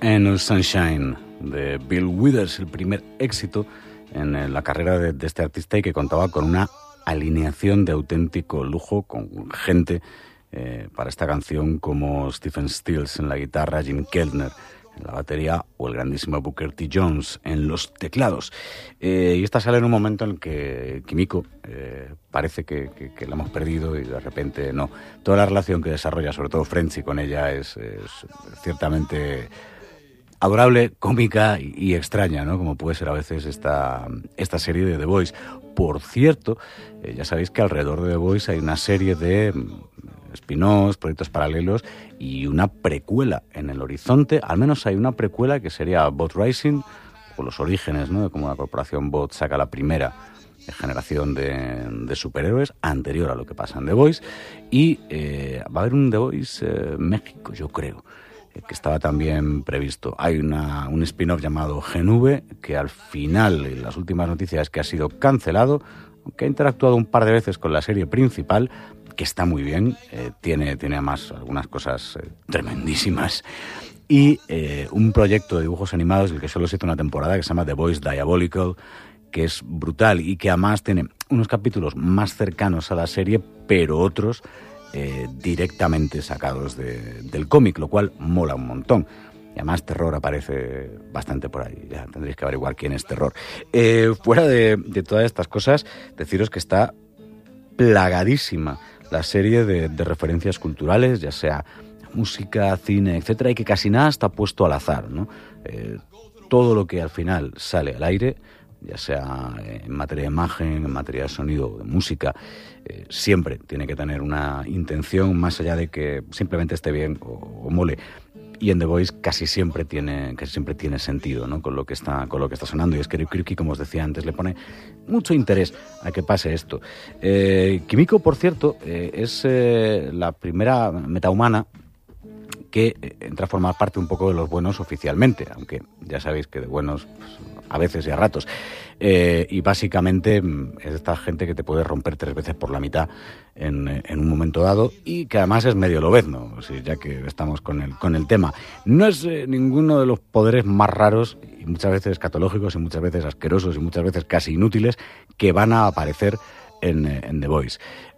Eternal Sunshine de Bill Withers, el primer éxito en la carrera de este artista y que contaba con una alineación de auténtico lujo, con gente para esta canción como Stephen Stills en la guitarra, Jim Keltner en la batería o el grandísimo Booker T. Jones en los teclados. Y esta sale en un momento en el que Kimiko parece que la hemos perdido y de repente no. Toda la relación que desarrolla, sobre todo Frenchy con ella, es ciertamente adorable, cómica y extraña, ¿no? Como puede ser a veces esta serie de The Boys. Por cierto, ya sabéis que alrededor de The Boys hay una serie de spin-offs, proyectos paralelos y una precuela en el horizonte. Al menos hay una precuela que sería Bot Rising, o los orígenes, ¿no?, de cómo la corporación Bot saca la primera generación de superhéroes, anterior a lo que pasa en The Boys. Y va a haber un The Boys México, yo creo, que estaba también previsto. Hay un spin-off llamado Gen V, que al final, en las últimas noticias, es que ha sido cancelado, aunque ha interactuado un par de veces con la serie principal, que está muy bien, tiene además algunas cosas tremendísimas, y un proyecto de dibujos animados, el que solo se hizo una temporada, que se llama The Boys Diabolical, que es brutal y que además tiene unos capítulos más cercanos a la serie, pero otros directamente sacados del cómic, lo cual mola un montón. Y además Terror aparece bastante por ahí, ya tendréis que averiguar quién es Terror. Fuera de todas estas cosas, deciros que está plagadísima la serie de referencias culturales, ya sea música, cine, etcétera, y que casi nada está puesto al azar, ¿no? Todo lo que al final sale al aire, ya sea en materia de imagen, en materia de sonido, de música, siempre tiene que tener una intención más allá de que simplemente esté bien o mole. Y en The Voice casi siempre tiene sentido, ¿no?, con lo que está sonando. Y es que Ryuki, como os decía antes, le pone mucho interés a que pase esto. Kimiko, por cierto, es la primera metahumana que entra a formar parte un poco de los buenos oficialmente, aunque ya sabéis que de buenos pues, a veces y a ratos. Y básicamente es esta gente que te puede romper 3 veces por la mitad en un momento dado, y que además es medio lobezno, ya que estamos con el tema. No es ninguno de los poderes más raros y muchas veces escatológicos y muchas veces asquerosos y muchas veces casi inútiles que van a aparecer en The Voice.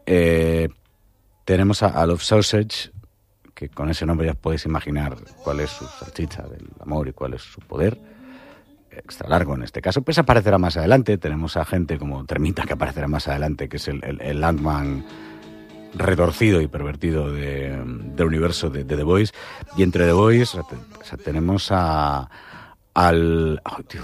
Tenemos a Love Sausage, que con ese nombre ya podéis imaginar cuál es su salchicha del amor y cuál es su poder. Extra largo en este caso, pues aparecerá más adelante. Tenemos a gente como Termita, que aparecerá más adelante, que es el Ant-Man retorcido y pervertido del universo de The Boys. Y entre The Boys tenemos el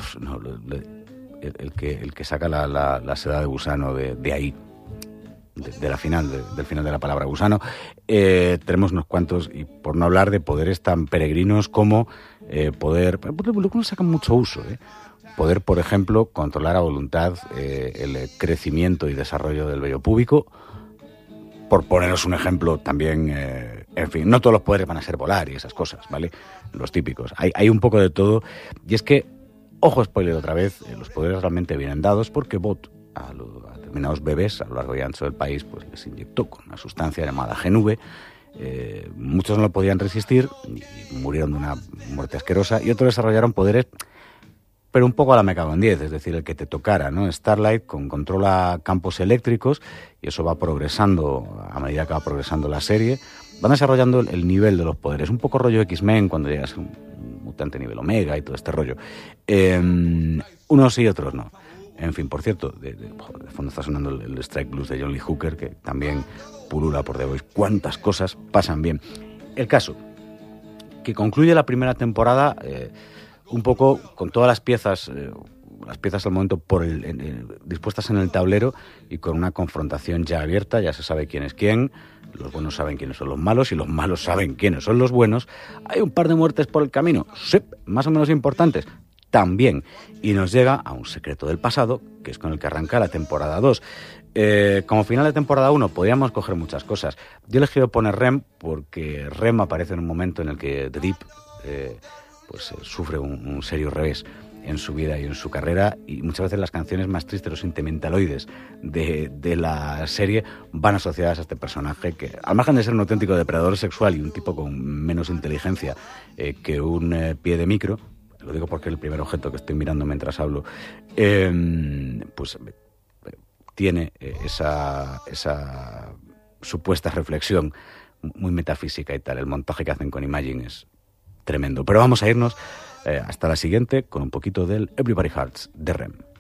que saca la seda de gusano de ahí, del final de la palabra gusano. Tenemos unos cuantos, y por no hablar de poderes tan peregrinos como poder, luego no sacan mucho uso, poder, por ejemplo, controlar a voluntad el crecimiento y desarrollo del vello púbico, por poneros un ejemplo también. En fin, no todos los poderes van a ser volar y esas cosas, ¿vale? Los típicos. Hay un poco de todo, y es que, ojo spoiler otra vez, los poderes realmente vienen dados porque Bot a determinados bebés a lo largo y ancho del país pues les inyectó con una sustancia llamada Gen V. Muchos no lo podían resistir y murieron de una muerte asquerosa, y otros desarrollaron poderes pero un poco a la me cago en 10, es decir, el que te tocara, ¿no? Starlight controla campos eléctricos y eso va progresando a medida que va progresando la serie. Van desarrollando el nivel de los poderes, un poco rollo X-Men cuando llegas a un mutante nivel Omega y todo este rollo. Unos sí y otros no. En fin, por cierto, de fondo está sonando el Strike Blues de John Lee Hooker, que también pulula por The Voice. Cuántas cosas pasan bien. El caso, que concluye la primera temporada un poco con todas las piezas al momento dispuestas en el tablero y con una confrontación ya abierta. Ya se sabe quién es quién, los buenos saben quiénes son los malos y los malos saben quiénes son los buenos. Hay un par de muertes por el camino, sí, más o menos importantes también, y nos llega a un secreto del pasado, que es con el que arranca la temporada 2. Como final de temporada 1 podríamos coger muchas cosas. Yo he elegido poner Rem porque Rem aparece en un momento en el que The Deep sufre un serio revés. en su vida y en su carrera, y muchas veces las canciones más tristes, los sentimentaloides de la serie van asociadas a este personaje que, al margen de ser un auténtico depredador sexual y un tipo con menos inteligencia que un pie de micro, lo digo porque es el primer objeto que estoy mirando mientras hablo, pues tiene esa supuesta reflexión muy metafísica y tal. El montaje que hacen con Imagine es tremendo. Pero vamos a irnos hasta la siguiente con un poquito del Everybody Hurts de REM.